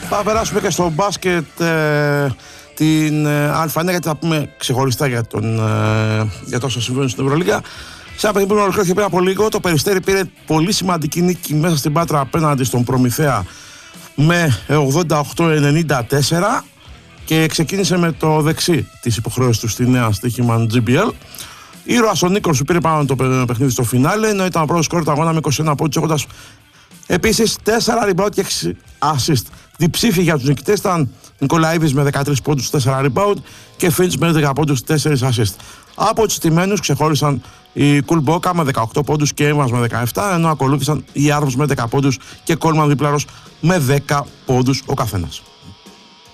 Θα περάσουμε και στο μπάσκετ την Α9, γιατί θα πούμε ξεχωριστά για το όσο συμβαίνει στην Ευρωλίγα. Σε ένα παιχνίδι που ολοκληρώθηκε πριν από λίγο, το Περιστέρι πήρε πολύ σημαντική νίκη μέσα στην Πάτρα απέναντι στον Προμηθέα με 88-94 και ξεκίνησε με το δεξί της υποχρέωσης του στη νέα στοίχημα GBL. Ήρωας ο Νίκος που πήρε πάνω το παιχνίδι στο φινάλε, ενώ ήταν ο πρώτος σκόρερ του αγώνα με 21 πόντους, έχοντας επίσης 4 rebound και 6 assist. Διψήφοι για τους νικητές ήταν Νικολαίδης με 13 πόντους, 4 rebound και Φίντς με 10 πόντους, 4 assist. Από τους τιμένους ξεχώρισαν η Κουλμπόκα με 18 πόντους και Έμας με 17, ενώ ακολούθησαν οι Άρμς με 10 πόντους και Κόλμαν Δίπλαρος με 10 πόντους ο καθένας.